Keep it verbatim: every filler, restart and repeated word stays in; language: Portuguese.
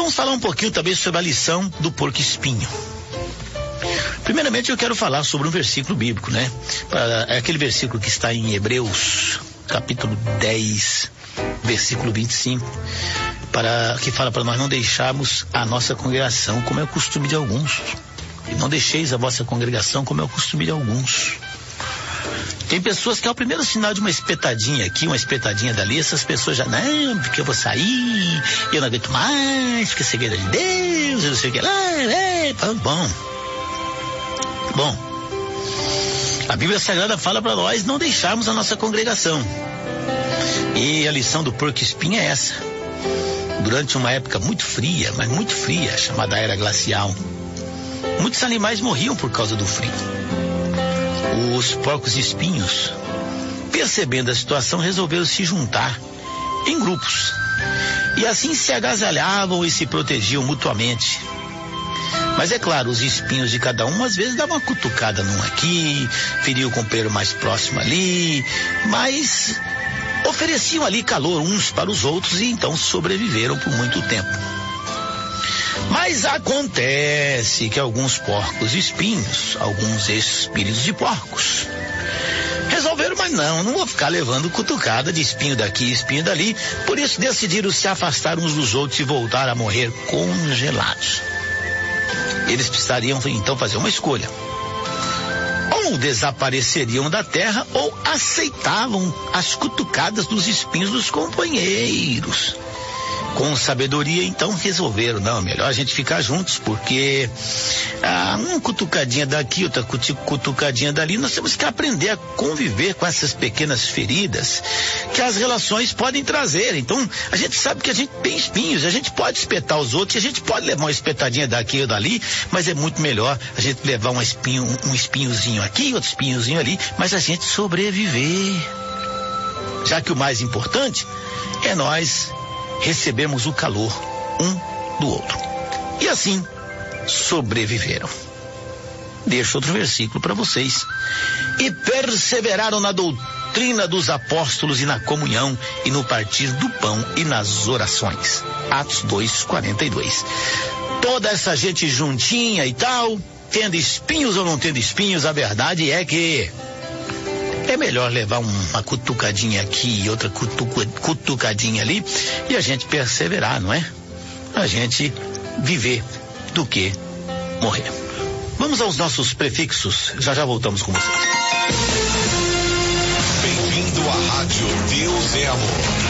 vamos falar um pouquinho também sobre a lição do porco-espinho. Primeiramente eu quero falar sobre um versículo bíblico, né? É aquele versículo que está em Hebreus, capítulo dez, versículo vinte e cinco, para, que fala para nós não deixarmos a nossa congregação, como é o costume de alguns. E não deixeis a vossa congregação, como é o costume de alguns. Tem pessoas que ao primeiro sinal de uma espetadinha aqui, uma espetadinha dali, essas pessoas já, não, porque eu vou sair, eu não aguento mais, porque é segredo de Deus, eu não sei o que lá, é, bom. Bom, a Bíblia Sagrada fala para nós não deixarmos a nossa congregação. E a lição do porco-espinho é essa. Durante uma época muito fria, mas muito fria, chamada Era Glacial, muitos animais morriam por causa do frio. Os porcos-espinhos, percebendo a situação, resolveram se juntar em grupos. E assim se agasalhavam e se protegiam mutuamente. Mas é claro, os espinhos de cada um às vezes davam uma cutucada num aqui, feriam o companheiro mais próximo ali, mas ofereciam ali calor uns para os outros e então sobreviveram por muito tempo. Mas acontece que alguns porcos espinhos, alguns espíritos de porcos, resolveram, mas não, não vou ficar levando cutucada de espinho daqui, espinho dali, por isso decidiram se afastar uns dos outros e voltar a morrer congelados. Eles precisariam então fazer uma escolha. Ou desapareceriam da terra ou aceitavam as cutucadas dos espinhos dos companheiros. Com sabedoria, então, resolveram, não, melhor a gente ficar juntos, porque ah, uma cutucadinha daqui, outra cutucadinha dali, nós temos que aprender a conviver com essas pequenas feridas que as relações podem trazer. Então, a gente sabe que a gente tem espinhos, a gente pode espetar os outros, a gente pode levar uma espetadinha daqui ou dali, mas é muito melhor a gente levar um espinho, um, um espinhozinho aqui, outro espinhozinho ali, mas a gente sobreviver. Já que o mais importante é nós recebemos o calor um do outro. E assim sobreviveram. Deixo outro versículo para vocês. E perseveraram na doutrina dos apóstolos e na comunhão e no partir do pão e nas orações. Atos dois, quarenta e dois. Toda essa gente juntinha e tal, tendo espinhos ou não tendo espinhos, a verdade é que é melhor levar uma cutucadinha aqui e outra cutuca, cutucadinha ali e a gente perseverar, não é? A gente viver do que morrer. Vamos aos nossos prefixos, já já voltamos com vocês. Bem-vindo à Rádio Deus é Amor.